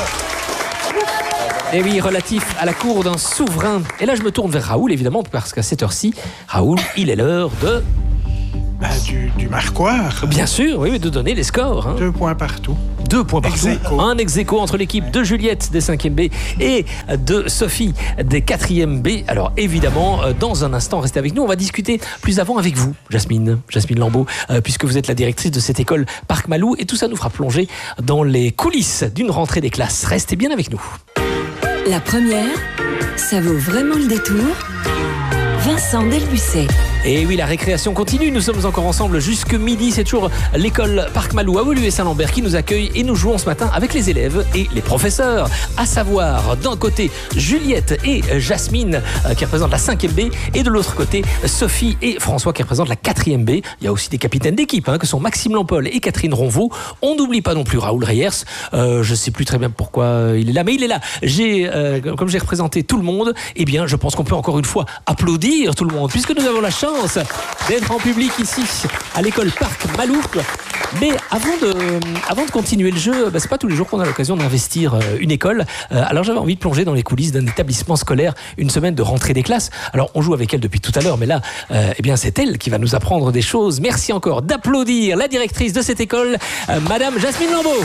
[SPEAKER 4] Et oui, relatif à la cour d'un souverain. Et là, je me tourne vers Raoul, évidemment, parce qu'à cette heure-ci, Raoul, il est l'heure de...
[SPEAKER 10] Bah, du, du marquoir.
[SPEAKER 4] Bien sûr, oui, de donner les scores. Hein.
[SPEAKER 10] Deux points partout.
[SPEAKER 4] Deux points partout.
[SPEAKER 10] Ex-aequo.
[SPEAKER 4] Un ex-aequo entre l'équipe de Juliette des cinquième B et de Sophie des quatrième B. Alors évidemment, dans un instant, restez avec nous. On va discuter plus avant avec vous, Jasmine, Jasmine Lambeau, euh, puisque vous êtes la directrice de cette école Parc Malou. Et tout ça nous fera plonger dans les coulisses d'une rentrée des classes. Restez bien avec nous.
[SPEAKER 1] La première, ça vaut vraiment le détour. Vincent Delbucet.
[SPEAKER 4] Et oui, la récréation continue. Nous sommes encore ensemble jusque midi. C'est toujours l'école Parc Malou à Woluwe-Saint-Lambert qui nous accueille et nous jouons ce matin avec les élèves et les professeurs. À savoir, d'un côté, Juliette et Jasmine euh, qui représentent la cinquième B et de l'autre côté, Sophie et François qui représentent la quatrième B. Il y a aussi des capitaines d'équipe hein, que sont Maxime Lampol et Catherine Ronvaux. On n'oublie pas non plus Raoul Reyers. Euh, je ne sais plus très bien pourquoi il est là, mais il est là. J'ai, euh, comme j'ai représenté tout le monde, eh bien, je pense qu'on peut encore une fois applaudir tout le monde puisque nous avons la chance d'être en public ici à l'école Parc Malou. Mais avant de, avant de continuer le jeu, bah, c'est pas tous les jours qu'on a l'occasion d'investir une école. Euh, alors j'avais envie de plonger dans les coulisses d'un établissement scolaire, une semaine de rentrée des classes. Alors on joue avec elle depuis tout à l'heure, mais là, euh, eh bien c'est elle qui va nous apprendre des choses. Merci encore d'applaudir la directrice de cette école, euh, Madame Jasmine Lambeau.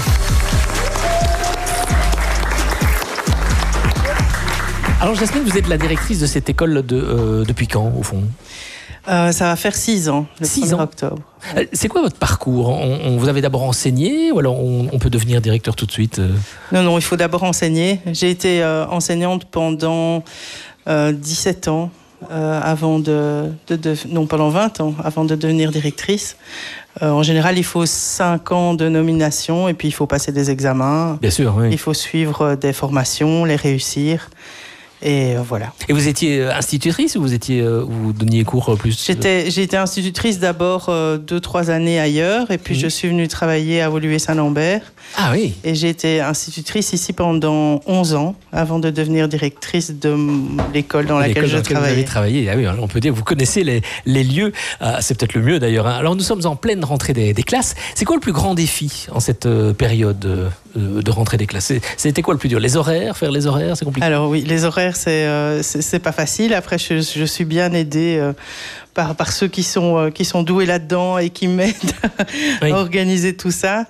[SPEAKER 4] Alors Jasmine, vous êtes la directrice de cette école de, euh, depuis quand au fond?
[SPEAKER 9] Euh, ça va faire six ans, le
[SPEAKER 4] six
[SPEAKER 9] premier
[SPEAKER 4] ans.
[SPEAKER 9] octobre.
[SPEAKER 4] Euh, c'est quoi votre parcours? on, on, Vous avez d'abord enseigné ou alors on, on peut devenir directeur tout de suite?
[SPEAKER 9] Non, non, il faut d'abord enseigner. J'ai été euh, enseignante pendant euh, dix-sept ans, euh, avant de, de, de... Non, pendant vingt ans, avant de devenir directrice. Euh, en général, il faut cinq ans de nomination et puis il faut passer des examens.
[SPEAKER 4] Bien sûr, oui.
[SPEAKER 9] Il faut suivre des formations, les réussir. Et voilà.
[SPEAKER 4] Et vous étiez institutrice ou vous étiez euh, vous donniez cours plus
[SPEAKER 9] J'étais, j'ai été institutrice d'abord euh, deux, trois années ailleurs, et puis mmh. je suis venue travailler à Woluwe-Saint-Lambert.
[SPEAKER 4] Ah oui.
[SPEAKER 9] Et j'ai été institutrice ici pendant onze ans, avant de devenir directrice de l'école dans laquelle
[SPEAKER 4] l'école
[SPEAKER 9] je
[SPEAKER 4] dans laquelle
[SPEAKER 9] travaillais.
[SPEAKER 4] Vous avez travaillé. Ah oui, on peut dire que vous connaissez les, les lieux. Ah, c'est peut-être le mieux d'ailleurs. Hein. Alors nous sommes en pleine rentrée des, des classes. C'est quoi le plus grand défi en cette euh, période euh, de rentrée des classes? C'était quoi le plus dur? Les horaires, faire les horaires, c'est compliqué?
[SPEAKER 9] Alors oui, les horaires, c'est, euh, c'est, c'est pas facile. Après, je, je suis bien aidée euh, par, par ceux qui sont, euh, qui sont doués là-dedans et qui m'aident oui. à organiser tout ça.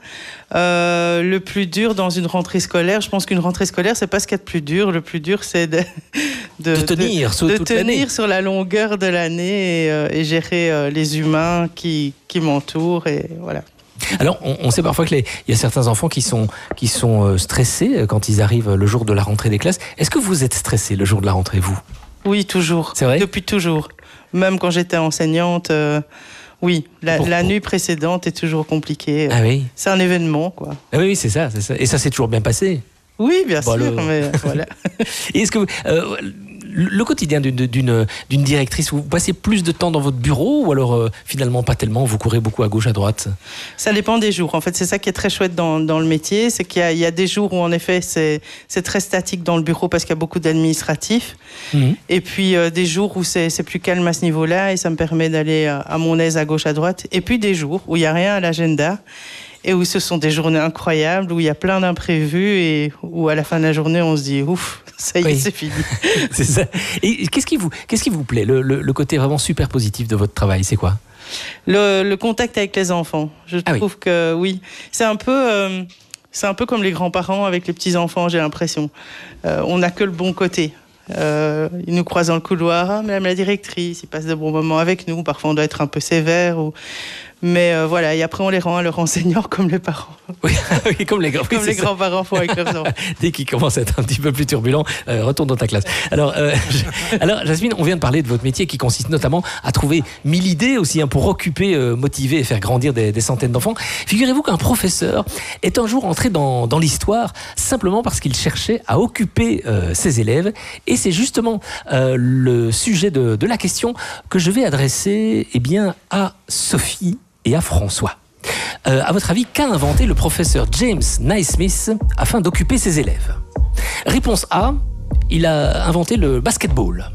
[SPEAKER 9] Euh, le plus dur dans une rentrée scolaire, je pense qu'une rentrée scolaire, c'est pas ce qu'il y a de plus dur. Le plus dur, c'est de,
[SPEAKER 4] de, de tenir,
[SPEAKER 9] de,
[SPEAKER 4] sur,
[SPEAKER 9] de
[SPEAKER 4] toute
[SPEAKER 9] tenir
[SPEAKER 4] l'année.
[SPEAKER 9] sur la longueur de l'année et, euh, et gérer euh, les humains qui, qui m'entourent. Et voilà.
[SPEAKER 4] Alors, on, on sait parfois qu'il y a certains enfants qui sont, qui sont stressés quand ils arrivent le jour de la rentrée des classes. Est-ce que vous êtes stressé le jour de la rentrée, vous?
[SPEAKER 9] Oui, toujours.
[SPEAKER 4] C'est vrai?
[SPEAKER 9] Depuis toujours. Même quand j'étais enseignante, euh, oui. La, la nuit précédente est toujours compliquée.
[SPEAKER 4] Ah oui?
[SPEAKER 9] C'est un événement, quoi.
[SPEAKER 4] Ah oui, c'est ça, c'est ça. Et ça s'est toujours bien passé?
[SPEAKER 9] Oui, bien
[SPEAKER 4] bon,
[SPEAKER 9] sûr,
[SPEAKER 4] le...
[SPEAKER 9] mais voilà.
[SPEAKER 4] Et est-ce que... Euh, le quotidien d'une, d'une, d'une directrice, vous passez plus de temps dans votre bureau ou alors euh, finalement pas tellement, vous courez beaucoup à gauche, à droite?
[SPEAKER 9] Ça dépend des jours. En fait, c'est ça qui est très chouette dans, dans le métier, c'est qu'il y a, il y a des jours où en effet c'est, c'est très statique dans le bureau parce qu'il y a beaucoup d'administratifs. Mmh. Et puis euh, des jours où c'est, c'est plus calme à ce niveau-là et ça me permet d'aller à, à mon aise à gauche, à droite. Et puis des jours où il n'y a rien à l'agenda et où ce sont des journées incroyables, où il y a plein d'imprévus et où à la fin de la journée on se dit ouf, ça y est, oui. c'est fini.
[SPEAKER 4] C'est ça. Et qu'est-ce qui vous, qu'est-ce qui vous plaît, le, le, le côté vraiment super positif de votre travail, c'est quoi?
[SPEAKER 9] le, le contact avec les enfants. Je
[SPEAKER 4] ah
[SPEAKER 9] trouve
[SPEAKER 4] oui.
[SPEAKER 9] que oui, c'est un peu, euh, c'est un peu comme les grands-parents avec les petits-enfants, j'ai l'impression. Euh, on n'a que le bon côté. Euh, ils nous croisent dans le couloir, ah, Madame la directrice, ils passent de bons moments avec nous. Parfois, on doit être un peu sévère. Ou... Mais euh, voilà, et après, on les rend à leurs enseignants comme les parents.
[SPEAKER 4] Oui, comme les,
[SPEAKER 9] comme
[SPEAKER 4] oui,
[SPEAKER 9] les grands-parents font avec leurs enfants.
[SPEAKER 4] Dès qu'ils commencent à être un petit peu plus turbulents, euh, retourne dans ta classe. Alors, euh, je... Alors, Jasmine, on vient de parler de votre métier qui consiste notamment à trouver mille idées aussi hein, pour occuper, euh, motiver et faire grandir des, des centaines d'enfants. Figurez-vous qu'un professeur est un jour entré dans, dans l'histoire simplement parce qu'il cherchait à occuper euh, ses élèves. Et c'est justement euh, le sujet de, de la question que je vais adresser eh bien, à Sophie et à François. Euh, à votre avis, qu'a inventé le professeur James Naismith afin d'occuper ses élèves? Réponse A, il a inventé le basketball.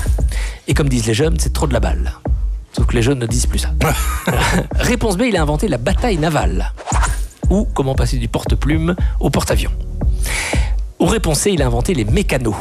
[SPEAKER 4] Et comme disent les jeunes, c'est trop de la balle. Sauf que les jeunes ne disent plus ça. Réponse B, il a inventé la bataille navale. Ou comment passer du porte-plume au porte-avions. Ou réponse C, il a inventé les mécanos.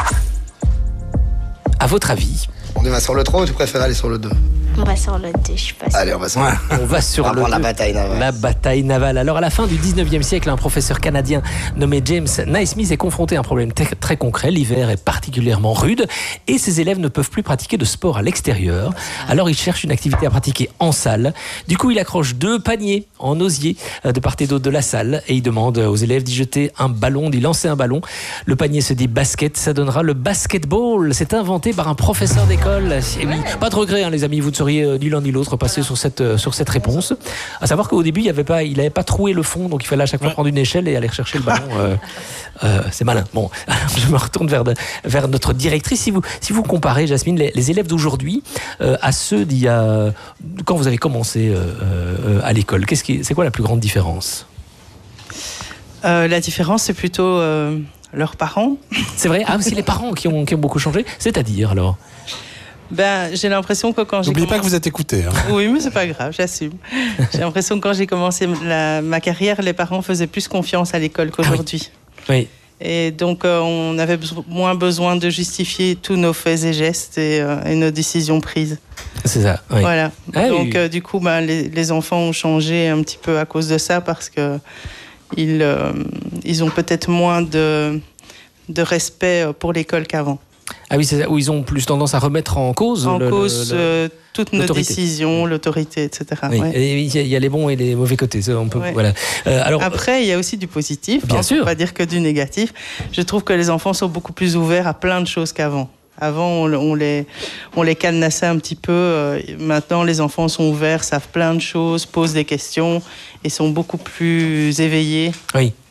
[SPEAKER 4] À votre avis?
[SPEAKER 7] On va sur le trois ou tu préfères aller sur le deux?
[SPEAKER 8] On va sur le deux, je suis pas sûre.
[SPEAKER 7] Allez, on va sur,
[SPEAKER 4] ouais, on va sur
[SPEAKER 7] on va
[SPEAKER 4] le
[SPEAKER 7] la bataille navale.
[SPEAKER 4] La bataille navale. Alors, à la fin du dix-neuvième siècle, un professeur canadien nommé James Naismith est confronté à un problème t- très concret. L'hiver est particulièrement rude et ses élèves ne peuvent plus pratiquer de sport à l'extérieur. Alors, il cherche une activité à pratiquer en salle. Du coup, il accroche deux paniers en osier de part et d'autre de la salle et il demande aux élèves d'y jeter un ballon, d'y lancer un ballon. Le panier se dit basket, ça donnera le basketball. C'est inventé par un professeur d'école. Et oui, pas de regret, hein, les amis, vous ne seriez ni l'un ni l'autre passé sur cette, sur cette réponse. À savoir qu'au début, il n'avait pas, il n'avait pas troué le fond, donc il fallait à chaque fois prendre une échelle et aller rechercher le ballon. Euh, euh, c'est malin. Bon, je me retourne vers, de, vers notre directrice. Si vous, si vous comparez, Jasmine, les, les élèves d'aujourd'hui euh, à ceux d'il y a... Quand vous avez commencé euh, euh, à l'école, qu'est-ce qui, c'est quoi la plus grande différence?
[SPEAKER 9] euh, La différence, c'est plutôt euh, leurs parents.
[SPEAKER 4] C'est vrai? Ah, c'est les parents qui ont, qui ont beaucoup changé? C'est-à-dire, alors?
[SPEAKER 9] Ben, j'ai l'impression que quand j'ai
[SPEAKER 6] N'oubliez
[SPEAKER 9] commencé...
[SPEAKER 6] pas que vous êtes écouté. Hein.
[SPEAKER 9] Oui, mais c'est pas grave, j'assume. J'ai l'impression que quand j'ai commencé la, ma carrière, les parents faisaient plus confiance à l'école qu'aujourd'hui.
[SPEAKER 4] Ah oui. oui.
[SPEAKER 9] Et donc, euh, on avait be- moins besoin de justifier tous nos faits et gestes et, euh, et nos décisions prises.
[SPEAKER 4] C'est ça, oui.
[SPEAKER 9] Voilà.
[SPEAKER 4] Ah,
[SPEAKER 9] donc,
[SPEAKER 4] oui.
[SPEAKER 9] euh, du coup, ben, les, les enfants ont changé un petit peu à cause de ça parce que ils, euh, ils ont peut-être moins de, de respect pour l'école qu'avant.
[SPEAKER 4] Ah oui, c'est ça, où ils ont plus tendance à remettre en cause
[SPEAKER 9] en
[SPEAKER 4] le,
[SPEAKER 9] cause
[SPEAKER 4] le, le,
[SPEAKER 9] euh, toutes nos
[SPEAKER 4] l'autorité.
[SPEAKER 9] décisions, l'autorité, et cetera.
[SPEAKER 4] Oui.
[SPEAKER 9] Ouais.
[SPEAKER 4] Et il y a les bons et les mauvais côtés. Ça, on peut,
[SPEAKER 9] Ouais.
[SPEAKER 4] voilà. Euh, alors,
[SPEAKER 9] après, il y a aussi du positif.
[SPEAKER 4] Bien
[SPEAKER 9] hein,
[SPEAKER 4] sûr.
[SPEAKER 9] Faut pas dire que du négatif. Je trouve que les enfants sont beaucoup plus ouverts à plein de choses qu'avant. Avant, on, on les, on les cadenassait un petit peu. Euh, maintenant, les enfants sont ouverts, savent plein de choses, posent des questions et sont beaucoup plus éveillés.
[SPEAKER 4] Oui.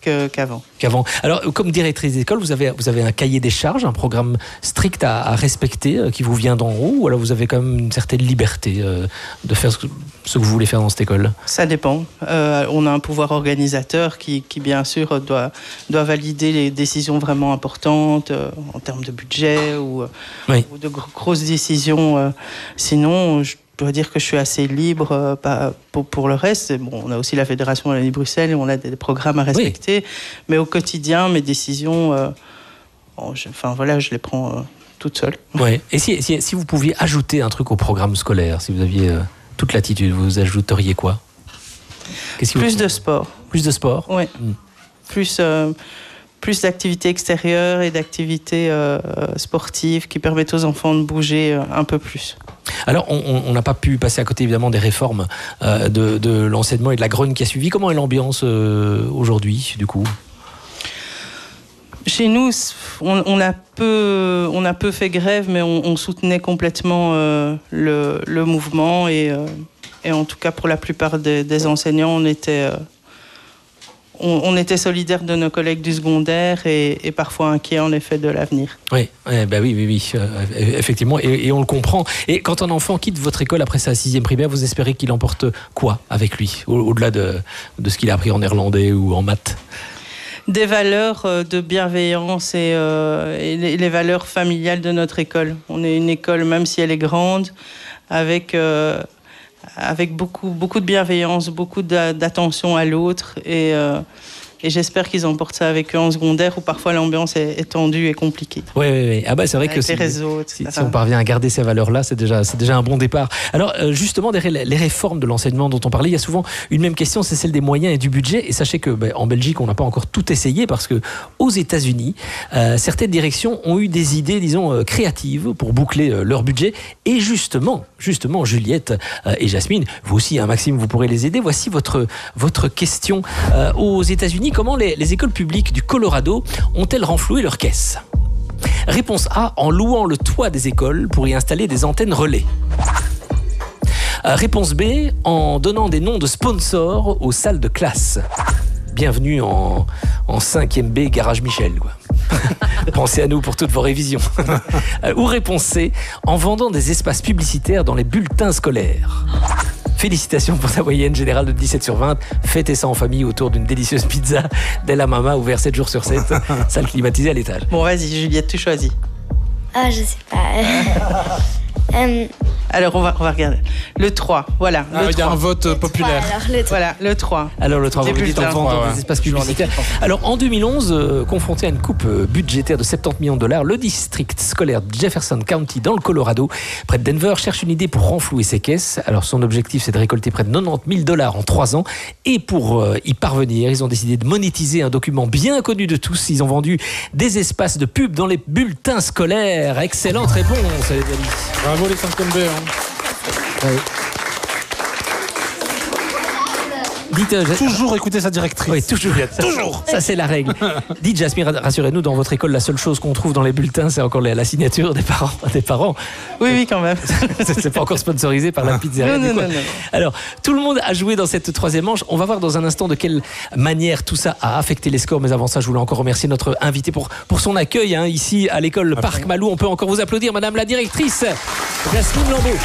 [SPEAKER 9] que, qu'avant.
[SPEAKER 4] Qu'avant. Alors, comme directrice d'école, vous avez, vous avez un cahier des charges, un programme strict à, à respecter euh, qui vous vient d'en haut, ou alors vous avez quand même une certaine liberté euh, de faire ce que, ce que vous voulez faire dans cette école?
[SPEAKER 9] Ça dépend. Euh, on a un pouvoir organisateur qui, qui bien sûr, doit, doit valider les décisions vraiment importantes euh, en termes de budget ou,
[SPEAKER 4] oui.
[SPEAKER 9] ou de gr- grosses décisions. Euh, sinon, je Je dois dire que je suis assez libre euh, pour, pour le reste. Bon, on a aussi la Fédération Wallonie-Bruxelles et on a des, des programmes à respecter. Oui. Mais au quotidien, mes décisions, euh, bon, je, enfin, voilà, je les prends euh, toute seule.
[SPEAKER 4] Ouais. Et si, si, si vous pouviez ajouter un truc au programme scolaire, si vous aviez euh, toute latitude, vous ajouteriez quoi? Qu'est-ce que
[SPEAKER 9] Plus
[SPEAKER 4] vous...
[SPEAKER 9] de sport.
[SPEAKER 4] Plus de sport?
[SPEAKER 9] Oui. Mm. Plus... Euh, plus d'activités extérieures et d'activités euh, sportives qui permettent aux enfants de bouger euh, un peu plus.
[SPEAKER 4] Alors, on n'a pas pu passer à côté, évidemment, des réformes euh, de, de l'enseignement et de la grogne qui a suivi. Comment est l'ambiance euh, aujourd'hui, du coup?
[SPEAKER 9] Chez nous, on, on, a peu, on a peu fait grève, mais on, on soutenait complètement euh, le, le mouvement. Et, euh, et en tout cas, pour la plupart des, des enseignants, on était... Euh, On, on était solidaires de nos collègues du secondaire et, et parfois inquiets en effet de l'avenir.
[SPEAKER 4] Oui, eh ben oui, oui, oui, euh, effectivement, et, et on le comprend. Et quand un enfant quitte votre école après sa sixième primaire, vous espérez qu'il emporte quoi avec lui, au, au-delà de, de ce qu'il a appris en néerlandais ou en maths?
[SPEAKER 9] Des valeurs de bienveillance et, euh, et les, les valeurs familiales de notre école. On est une école, même si elle est grande, avec... Euh, avec beaucoup, beaucoup de bienveillance, beaucoup d'attention à l'autre et, euh, et j'espère qu'ils emportent ça avec eux en secondaire où parfois l'ambiance est, est tendue et compliquée.
[SPEAKER 4] Oui, oui, oui. Ah bah c'est vrai
[SPEAKER 9] avec
[SPEAKER 4] que
[SPEAKER 9] les
[SPEAKER 4] si,
[SPEAKER 9] réseaux,
[SPEAKER 4] si, si on parvient à garder ces valeurs-là, c'est déjà, c'est déjà un bon départ. Alors justement, derrière les réformes de l'enseignement dont on parlait, il y a souvent une même question, c'est celle des moyens et du budget. Et sachez que bah, en Belgique, on n'a pas encore tout essayé parce que aux États-Unis, euh, certaines directions ont eu des idées, disons, euh, créatives pour boucler euh, leur budget. Et justement, justement, Juliette euh, et Jasmine, vous aussi, hein, Maxime, vous pourrez les aider. Voici votre votre question. Euh, aux États-Unis, comment les, les écoles publiques du Colorado ont-elles renfloué leurs caisses? Réponse A, en louant le toit des écoles pour y installer des antennes relais. Euh, réponse B, en donnant des noms de sponsors aux salles de classe. Bienvenue en, en cinquième B, Garage Michel, quoi. Pensez à nous pour toutes vos révisions. euh, ou réponse C, en vendant des espaces publicitaires dans les bulletins scolaires. Félicitations pour ta moyenne générale de dix-sept sur vingt. Fêtez ça en famille autour d'une délicieuse pizza Della Mama, ouvert sept jours sur sept. Salle climatisée à l'étage.
[SPEAKER 9] Bon, vas-y, Juliette, tu choisis.
[SPEAKER 8] Ah, je sais pas. euh...
[SPEAKER 9] Alors, on va, on va regarder. Le trois, voilà.
[SPEAKER 6] Ah, il y a un vote
[SPEAKER 8] le
[SPEAKER 6] populaire.
[SPEAKER 8] trois, alors, le trois.
[SPEAKER 9] Voilà, le trois.
[SPEAKER 4] Alors, le trois, vous dites en vendant
[SPEAKER 6] ouais, ouais.
[SPEAKER 4] des espaces publicitaires. Alors, en deux mille onze, euh, confronté à une coupe budgétaire de soixante-dix millions de dollars, le district scolaire de Jefferson County, dans le Colorado, près de Denver, cherche une idée pour renflouer ses caisses. Alors, son objectif, c'est de récolter près de quatre-vingt-dix mille dollars en trois ans. Et pour euh, y parvenir, ils ont décidé de monétiser un document bien connu de tous. Ils ont vendu des espaces de pub dans les bulletins scolaires. Excellente réponse, les amis.
[SPEAKER 6] Bravo les cinquième B. Hein.
[SPEAKER 4] Oui. Dites, euh,
[SPEAKER 6] toujours écouter sa directrice.
[SPEAKER 4] Oui, toujours. toujours. Ça, c'est la règle. Dites, Jasmine, rassurez-nous, dans votre école, la seule chose qu'on trouve dans les bulletins, c'est encore la, la signature des parents. Des parents.
[SPEAKER 9] Oui, oui, quand même.
[SPEAKER 4] C'est pas encore sponsorisé par la pizzeria.
[SPEAKER 9] Non, non, non, non.
[SPEAKER 4] Alors, tout le monde a joué dans cette troisième manche. On va voir dans un instant de quelle manière tout ça a affecté les scores. Mais avant ça, je voulais encore remercier notre invité pour, pour son accueil hein, ici à l'école Parc Malou. On peut encore vous applaudir, Madame la directrice, Jasmine Lambeau.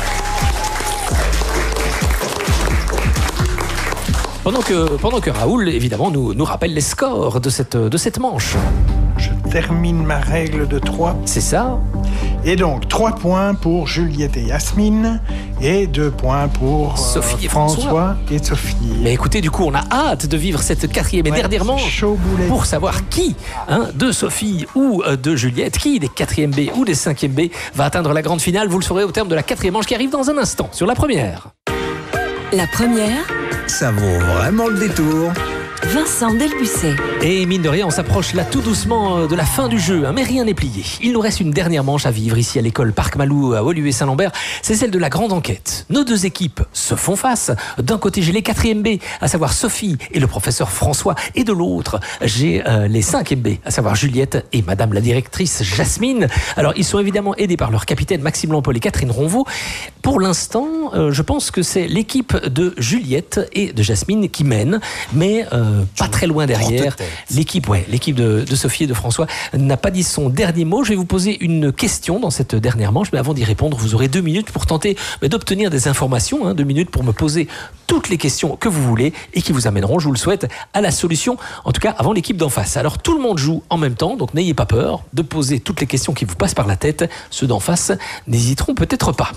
[SPEAKER 4] Pendant que, pendant que Raoul, évidemment, nous, nous rappelle les scores de cette, de cette manche.
[SPEAKER 10] Je termine ma règle de trois.
[SPEAKER 4] C'est ça.
[SPEAKER 10] Et donc, trois points pour Juliette et Yasmine, et deux points pour euh,
[SPEAKER 4] Sophie et
[SPEAKER 10] François,
[SPEAKER 4] François
[SPEAKER 10] et Sophie.
[SPEAKER 4] Mais écoutez, du coup, on a hâte de vivre cette quatrième et
[SPEAKER 10] Ouais,
[SPEAKER 4] dernière manche
[SPEAKER 10] chaud boulet.
[SPEAKER 4] pour savoir qui, hein, de Sophie ou euh, de Juliette, qui des quatrième B ou des cinquième B va atteindre la grande finale. Vous le saurez au terme de la quatrième manche qui arrive dans un instant. Sur la première.
[SPEAKER 1] La première,
[SPEAKER 3] Ça vaut vraiment le détour.
[SPEAKER 1] Vincent Delbucet.
[SPEAKER 4] Et mine de rien, on s'approche là tout doucement de la fin du jeu, hein, mais rien n'est plié. Il nous reste une dernière manche à vivre ici à l'école Parc Malou à Woluwe-Saint-Lambert. C'est celle de la grande enquête. Nos deux équipes se font face. D'un côté, j'ai les quatrième B, à savoir Sophie et le professeur François. Et de l'autre, j'ai euh, les cinquième B, à savoir Juliette et Madame la directrice Jasmine. Alors, ils sont évidemment aidés par leur capitaine Maxime Lampol et Catherine Ronvaux. Pour l'instant, euh, je pense que c'est l'équipe de Juliette et de Jasmine qui mène. Mais... Euh, euh, pas très loin derrière. L'équipe, ouais, l'équipe de, de Sophie et de François n'a pas dit son dernier mot. Je vais vous poser une question dans cette dernière manche, mais avant d'y répondre, vous aurez deux minutes pour tenter mais, d'obtenir des informations, hein, deux minutes pour me poser toutes les questions que vous voulez et qui vous amèneront, je vous le souhaite, à la solution, en tout cas avant l'équipe d'en face. Alors tout le monde joue en même temps, donc n'ayez pas peur de poser toutes les questions qui vous passent par la tête. Ceux d'en face n'hésiteront peut-être pas.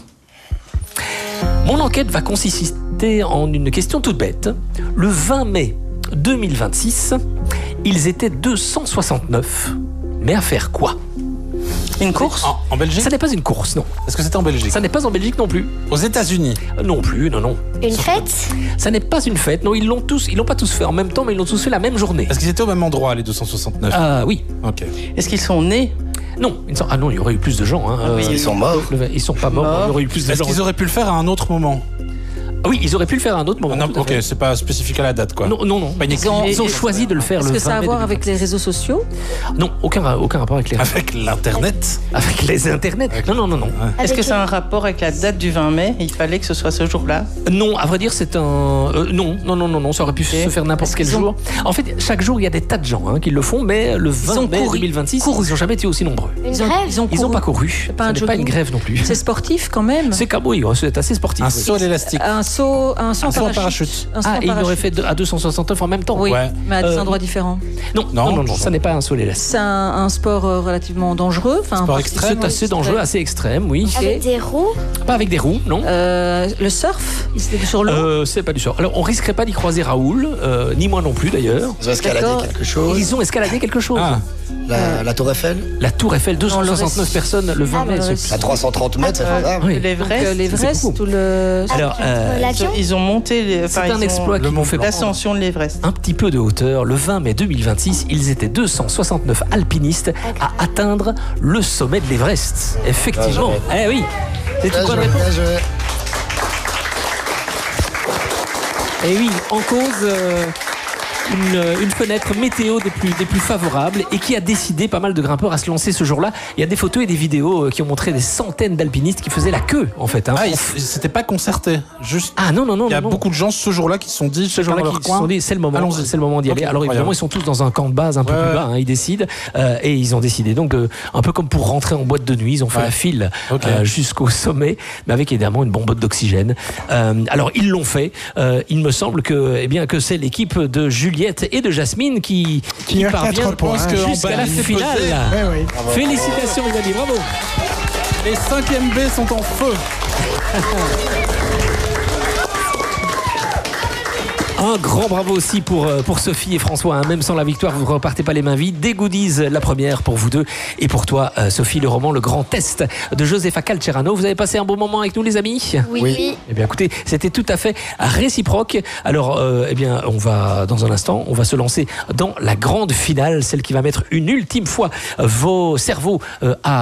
[SPEAKER 4] Mon enquête va consister en une question toute bête. Le vingt mai deux mille vingt-six, ils étaient deux cent soixante-neuf. Mais à faire quoi ?
[SPEAKER 9] Une course ?
[SPEAKER 6] En, en Belgique ?
[SPEAKER 4] Ça n'est pas une course, non.
[SPEAKER 6] Est-ce que c'était en Belgique ?
[SPEAKER 4] Ça n'est pas en Belgique non plus.
[SPEAKER 6] Aux États-Unis ?
[SPEAKER 4] Euh, Non plus, non, non.
[SPEAKER 8] Une fête ?
[SPEAKER 4] Ça n'est pas une fête. Non, ils l'ont tous, ils l'ont pas tous fait en même temps, mais ils l'ont tous fait la même journée.
[SPEAKER 6] Est-ce qu'ils étaient au même endroit, les deux cent soixante-neuf ?
[SPEAKER 4] Ah oui.
[SPEAKER 6] Ok.
[SPEAKER 9] Est-ce qu'ils sont nés ?
[SPEAKER 4] Non, ils sont... ah non, il y aurait eu plus de gens. Hein.
[SPEAKER 9] Ah oui,
[SPEAKER 4] Euh,
[SPEAKER 7] Ils sont morts.
[SPEAKER 4] le- Ils sont pas morts.
[SPEAKER 9] Morts.
[SPEAKER 4] Il y aurait eu plus de
[SPEAKER 6] Est-ce
[SPEAKER 4] gens.
[SPEAKER 6] qu'ils auraient pu le faire à un autre moment ?
[SPEAKER 4] Ah oui, ils auraient pu le faire à un autre moment.
[SPEAKER 6] Non,
[SPEAKER 4] tout à
[SPEAKER 6] ok,
[SPEAKER 4] fait.
[SPEAKER 6] c'est pas spécifique à la date, quoi.
[SPEAKER 4] Non, non, non.
[SPEAKER 6] Pas une
[SPEAKER 5] Ils ont-
[SPEAKER 4] Ils ont choisi de le faire
[SPEAKER 5] Est-ce
[SPEAKER 4] le
[SPEAKER 5] que ça a
[SPEAKER 4] vingt
[SPEAKER 5] à
[SPEAKER 4] mai
[SPEAKER 5] voir
[SPEAKER 4] deux mille vingt-six.
[SPEAKER 5] avec les réseaux sociaux ?
[SPEAKER 4] Non, aucun, aucun rapport avec les
[SPEAKER 6] Avec l'Internet ?
[SPEAKER 4] avec les internets. Non, non, non, non.
[SPEAKER 9] Est-ce
[SPEAKER 8] Avec
[SPEAKER 9] que ça a
[SPEAKER 8] une-
[SPEAKER 9] un rapport avec la date du vingt mai ? Il fallait que ce soit ce jour-là.
[SPEAKER 4] Non, à vrai dire, c'est un. euh, non, non, non, non, non, ça aurait pu se faire n'importe
[SPEAKER 5] Est-ce
[SPEAKER 4] quel
[SPEAKER 5] qu'ils ont-
[SPEAKER 4] jour. En fait, chaque jour, il y a des tas de gens hein, qui le font, mais le vingt
[SPEAKER 5] ont
[SPEAKER 4] mai
[SPEAKER 5] couru.
[SPEAKER 4] deux mille vingt-six,
[SPEAKER 5] Couru.
[SPEAKER 4] ils n'ont jamais été aussi nombreux.
[SPEAKER 8] Une
[SPEAKER 5] Ils ont,
[SPEAKER 8] grève ?
[SPEAKER 5] ils ont
[SPEAKER 4] Ils n'ont
[SPEAKER 5] couru.
[SPEAKER 4] pas couru.
[SPEAKER 5] C'est pas
[SPEAKER 4] Ce
[SPEAKER 5] un
[SPEAKER 4] n'est pas une
[SPEAKER 5] jogging.
[SPEAKER 4] grève non plus.
[SPEAKER 5] C'est sportif quand même.
[SPEAKER 4] C'est comme oui, c'est assez sportif.
[SPEAKER 6] Un
[SPEAKER 4] oui.
[SPEAKER 6] saut à l'élastique.
[SPEAKER 5] Un saut, un saut
[SPEAKER 6] Un
[SPEAKER 5] en
[SPEAKER 6] saut en
[SPEAKER 5] parachute.
[SPEAKER 6] parachute.
[SPEAKER 5] Un saut
[SPEAKER 4] Ah,
[SPEAKER 5] en
[SPEAKER 4] et il aurait
[SPEAKER 5] parachute.
[SPEAKER 4] fait deux- à deux cent soixante-neuf en même temps.
[SPEAKER 5] Oui,
[SPEAKER 6] Ouais.
[SPEAKER 5] mais à des
[SPEAKER 4] Euh,
[SPEAKER 5] endroits différents.
[SPEAKER 4] Non,
[SPEAKER 6] Non,
[SPEAKER 4] non, non, non, ça n'est pas un saut à l'élastique.
[SPEAKER 5] C'est un, un sport euh, relativement dangereux. Enfin,
[SPEAKER 6] Sport
[SPEAKER 5] un-
[SPEAKER 6] extrême,
[SPEAKER 4] C'est assez dangereux, assez extrême, oui.
[SPEAKER 5] Ok.
[SPEAKER 8] Avec des roues ?
[SPEAKER 4] Pas avec des roues, non.
[SPEAKER 5] Euh, le surf, c'était sur l'eau.
[SPEAKER 4] Euh, c'est pas du sort. Alors, on risquerait pas d'y croiser Raoul, euh, ni moi non plus d'ailleurs.
[SPEAKER 7] Ils ont escaladé
[SPEAKER 5] D'accord.
[SPEAKER 7] quelque chose.
[SPEAKER 4] Ils ont escaladé quelque chose.
[SPEAKER 6] Ah,
[SPEAKER 7] La, la Tour Eiffel.
[SPEAKER 4] La Tour Eiffel, deux cent soixante-neuf
[SPEAKER 5] le
[SPEAKER 4] personnes le vingt
[SPEAKER 8] Ah,
[SPEAKER 4] mai.
[SPEAKER 8] le
[SPEAKER 4] ce-
[SPEAKER 8] reste.
[SPEAKER 7] À trois cent trente mètres, c'est faisable.
[SPEAKER 4] Oui.
[SPEAKER 5] Donc,
[SPEAKER 9] L'Everest.
[SPEAKER 5] euh, l'Everest
[SPEAKER 4] beaucoup.
[SPEAKER 5] ou le.
[SPEAKER 4] Alors, euh,
[SPEAKER 8] L'avion ?
[SPEAKER 9] Ils ont monté les.
[SPEAKER 4] c'est
[SPEAKER 9] enfin, ils
[SPEAKER 4] un
[SPEAKER 9] ont-
[SPEAKER 4] exploit
[SPEAKER 6] le
[SPEAKER 4] qui
[SPEAKER 6] Mont
[SPEAKER 4] m'ont fait prendre
[SPEAKER 9] L'ascension de l'Everest.
[SPEAKER 4] un petit peu de hauteur. Le vingt mai deux mille vingt-six, ils étaient deux cent soixante-neuf alpinistes à atteindre le sommet de l'Everest. Effectivement.
[SPEAKER 7] Ah,
[SPEAKER 4] Eh oui. C'est une
[SPEAKER 7] Bien
[SPEAKER 4] bonne
[SPEAKER 7] joué,
[SPEAKER 4] réponse.
[SPEAKER 7] bien joué.
[SPEAKER 4] Et oui, en cause euh, une, une fenêtre météo des plus, des plus favorables et qui a décidé pas mal de grimpeurs à se lancer ce jour-là. Il y a des photos et des vidéos euh, qui ont montré des centaines d'alpinistes qui faisaient la queue en fait. Hein.
[SPEAKER 6] ah ils- c'était pas concerté. Juste.
[SPEAKER 4] Ah non, non, non.
[SPEAKER 6] Il y a
[SPEAKER 4] non, non.
[SPEAKER 6] beaucoup de gens ce jour-là qui se sont dit,
[SPEAKER 4] Ce jour-là
[SPEAKER 6] dans
[SPEAKER 4] qui
[SPEAKER 6] leur
[SPEAKER 4] se
[SPEAKER 6] coin,
[SPEAKER 4] sont dit c'est le moment,
[SPEAKER 6] allons-y.
[SPEAKER 4] c'est le moment d'y aller.
[SPEAKER 6] Ok,
[SPEAKER 4] Alors évidemment
[SPEAKER 6] incroyable.
[SPEAKER 4] ils sont tous dans un camp de base un peu
[SPEAKER 6] Ouais,
[SPEAKER 4] plus
[SPEAKER 6] ouais.
[SPEAKER 4] bas, hein, ils décident euh, et ils ont décidé donc de, un peu comme pour rentrer en boîte de nuit, ils ont fait
[SPEAKER 6] Ouais.
[SPEAKER 4] la file
[SPEAKER 6] Ok.
[SPEAKER 4] euh, jusqu'au sommet, mais avec évidemment une bombe d'oxygène. Euh, alors ils l'ont fait. Euh, il me semble que eh bien que c'est l'équipe de Juliette et de Jasmine qui
[SPEAKER 10] Qui a
[SPEAKER 4] parvient
[SPEAKER 10] quatre points.
[SPEAKER 6] que en
[SPEAKER 4] jusqu'à
[SPEAKER 6] bas,
[SPEAKER 4] la
[SPEAKER 6] il
[SPEAKER 4] finale.
[SPEAKER 6] faisait.
[SPEAKER 10] Eh oui.
[SPEAKER 4] Félicitations les amis, bravo.
[SPEAKER 6] Les cinquième B sont en feu.
[SPEAKER 4] Un grand bravo aussi pour, euh, pour Sophie et François. Hein. Même sans la victoire, vous ne repartez pas les mains vides. Des goodies, la première pour vous deux. Et pour toi, euh, Sophie, le roman Le Grand Test de Josefa Calcerano. Vous avez passé un bon moment avec nous, les amis ?
[SPEAKER 8] Oui.
[SPEAKER 7] Oui.
[SPEAKER 4] Eh bien, écoutez, c'était tout à fait réciproque. Alors, euh, eh bien, on va, dans un instant, on va se lancer dans la grande finale, celle qui va mettre une ultime fois vos cerveaux euh, à